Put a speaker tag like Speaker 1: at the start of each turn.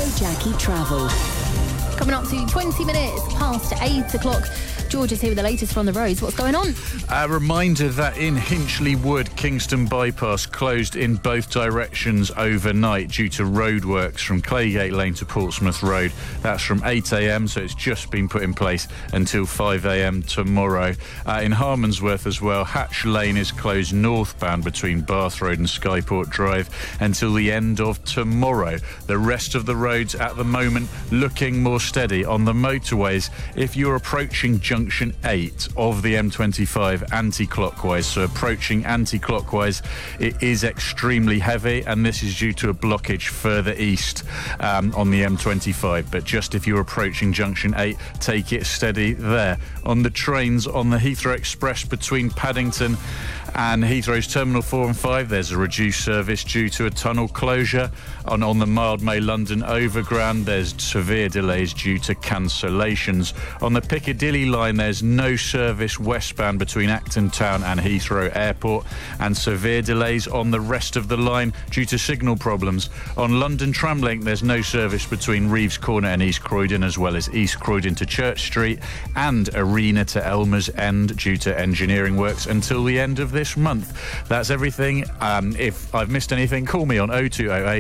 Speaker 1: Jackie Travel.
Speaker 2: Coming up to 20 minutes past 8 o'clock. George is here with the latest from the roads. What's going on?
Speaker 3: A reminder that in Hinchley Wood, Kingston Bypass closed in both directions overnight due to roadworks from Claygate Lane to Portsmouth Road. That's from 8 a.m, so it's just been put in place until 5 a.m. tomorrow. In Harmondsworth as well, Hatch Lane is closed northbound between Bath Road and Skyport Drive until the end of tomorrow. The rest of the roads at the moment looking more steady. On the motorways, if you're approaching Junction 8 of the M25 anti-clockwise, so approaching anti-clockwise, it is extremely heavy, and this is due to a blockage further east on the M25. But just if you're approaching Junction 8, take it steady there. On the trains, on the Heathrow Express between Paddington and Heathrow's Terminal 4 and 5, there's a reduced service due to a tunnel closure. On the Mildmay London Overground, there's severe delays due to cancellations. On the Piccadilly line, there's no service westbound between Acton Town and Heathrow Airport, and severe delays on the rest of the line due to signal problems. On London Tramlink, there's no service between Reeves Corner and East Croydon, as well as East Croydon to Church Street and Arena to Elmer's End due to engineering works until the end of this month. That's everything. If I've missed anything, call me on 0208